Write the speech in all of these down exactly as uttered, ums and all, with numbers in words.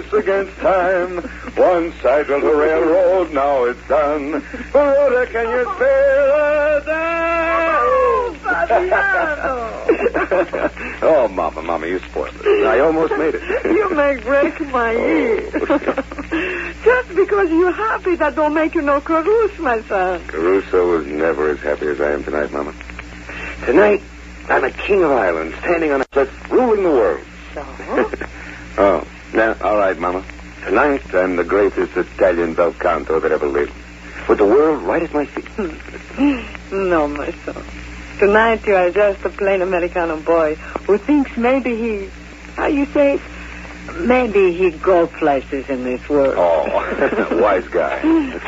race against time. One side of the railroad, now it's done. Rhoda, can you spare a dime? Oh, Fabiano. Oh, Mama, Mama, you spoiled it. I almost made it. You may break my ear. Just because you're happy, that don't make you no Caruso, my son. Caruso was never as happy as I am tonight, Mama. Tonight, I'm a king of Ireland, standing on a cliff, ruling the world. So? Oh, now, all right, Mama. Tonight, I'm the greatest Italian bel canto that ever lived. With the world right at my feet. No, my son. Tonight you are just a plain Americano boy who thinks maybe he, how you say it? Maybe he go places in this world. Oh, wise guy.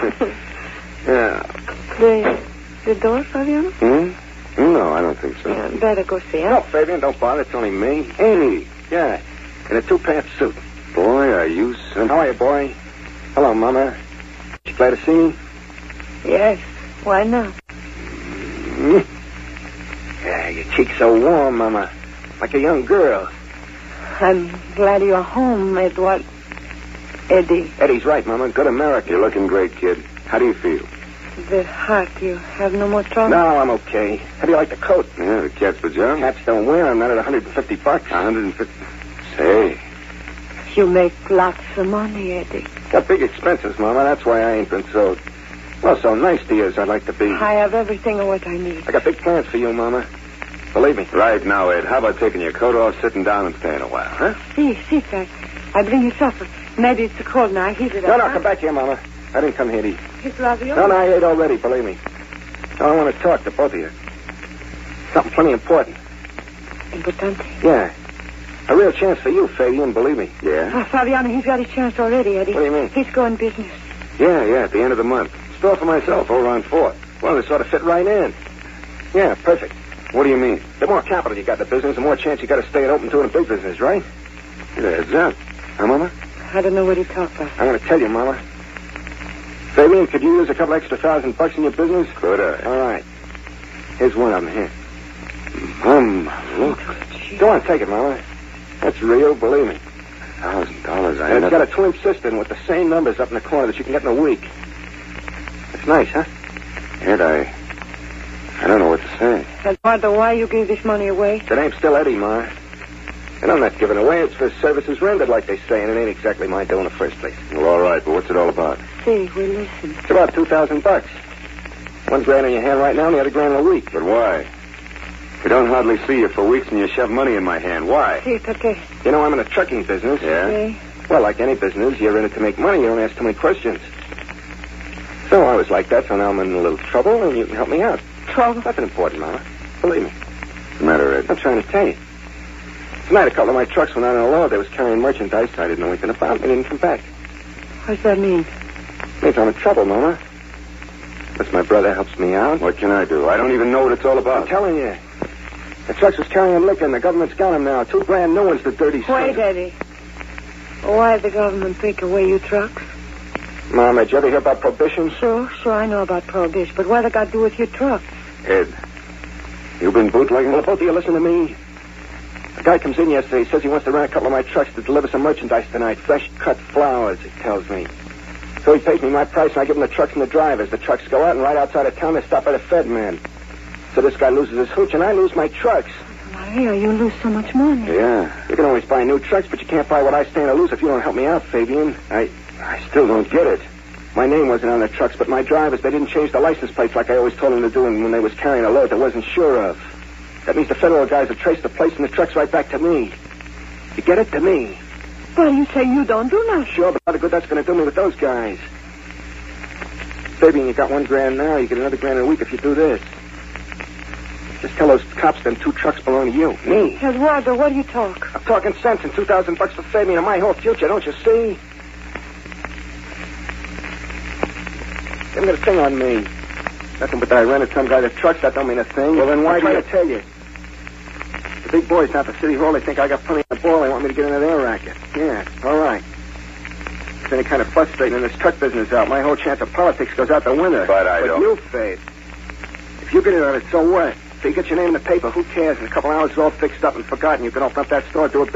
Yeah. The, the door, Fabiano? Hmm? No, I don't think so. Yeah, better go see, huh? No, Fabian, don't bother. It's only me. Amy. Yeah. In a two-pants suit. Boy, are you simple. How are you, boy? Hello, Mama. You glad to see me? Yes. Why not? Mm. Yeah, your cheeks so warm, Mama. Like a young girl. I'm glad you're home, Edward. Eddie. Eddie's right, Mama. Good America. You're looking great, kid. How do you feel? The heart, you have no more trouble? No, I'm okay. How do you like the coat? Yeah, the cat's pajamas. Cats don't wear them, not at one hundred fifty bucks. one hundred fifty. Say. You make lots of money, Eddie. Got big expenses, Mama. That's why I ain't been so, well, so nice to you as I'd like to be. I have everything of what I need. I got big plans for you, Mama. Believe me. Right now, Ed, how about taking your coat off, sitting down, and staying a while, huh? See, see, I, I bring you supper. Maybe it's too cold now. I heat it No, up. no, huh? come back here, Mama. I didn't come here to eat. It's ravioli. No, no, I ate already, believe me. No, I want to talk to both of you. Something plenty important. Importante. Yeah. A real chance for you, Fabian, believe me. Yeah? Oh, Fabiano, he's got his chance already, Eddie. What do you mean? He's going business. Yeah, yeah, at the end of the month. Store for myself over on Fourth. Well, they sort of fit right in. Yeah, perfect. What do you mean? The more capital you got in the business, the more chance you got to stay open to in a big business, right? Yeah, heads up. Huh, Mama? I don't know what he talked about. I'm going to tell you, Mama. Fabian, could you use a couple extra thousand bucks in your business? Could I? All right. Here's one of them here. Mama, look. Go on, take it, Mama. That's real, believe me. Thousand dollars, I And know. it's got a twin cistern with the same numbers up in the corner that you can get in a week. It's nice, huh? Ed, I... I don't know what to say. Eduardo, why you give this money away? The name's still Eddie, Ma. And I'm not giving away. It's for services rendered, like they say, and it ain't exactly my dough in the first place. Well, all right, but what's it all about? See, we listen. It's about two thousand bucks. One grand in your hand right now, and the other grand in a week. But why? We don't hardly see you for weeks, and you shove money in my hand. Why? See, okay. You know, I'm in the trucking business. Yeah? See? Well, like any business, you're in it to make money. You don't ask too many questions. So I was like that, so now I'm in a little trouble, and you can help me out. Trouble? Nothing important, Mama. Believe me. What's the matter, Ed? I'm trying to tell you. Tonight, a couple of my trucks went out on a load. They was carrying merchandise I didn't know anything about. They didn't come back. What does that mean? Means I'm in trouble, Mama. Unless my brother helps me out. What can I do? I don't even know what it's all about. I'm telling you. The trucks was carrying liquor, and the government's got them now. Two brand new ones, the dirty Wait, sons. Eddie. Why the government take away your trucks? Mama, did you ever hear about prohibition? Sure, sure, I know about prohibition, but what they got to do with your trucks? Ed, you've been bootlegging? Well, both of you listen to me. A guy comes in yesterday. He says he wants to rent a couple of my trucks to deliver some merchandise tonight. Fresh cut flowers, he tells me. So he pays me my price, and I give him the trucks and the drivers. The trucks go out, and right outside of town, they stop by the Fed man. So this guy loses his hooch, and I lose my trucks. Maria, you lose so much money. Yeah. You can always buy new trucks, but you can't buy what I stand to lose if you don't help me out, Fabian. I... I still don't get it. My name wasn't on the trucks, but my drivers, they didn't change the license plates like I always told them to do when they was carrying a load they wasn't sure of. That means the federal guys have traced the plates and the trucks right back to me. You get it? To me. Well, you say you don't do nothing. Sure, but how good that's going to do me with those guys. Fabian, you got one grand now. You get another grand in a week if you do this. Just tell those cops them two trucks belong to you. Me. Eduardo, what do you talk? I'm talking sense and two thousand bucks for Fabian and my whole future, don't you see? You haven't got a thing on me. Nothing but that I rented some guy the trucks. That don't mean a thing. Well, then why I'm do trying you... to tell you. The big boys down at the city hall, they think I got plenty of the ball. They want me to get into their racket. Yeah, all right. It's any kind of frustrating in this truck business out. My whole chance of politics goes out the window. But I but don't... you, Faith. If you get in on it, so what? So you get your name in the paper, who cares? In a couple hours, it's all fixed up and forgotten. You can open up that store, do a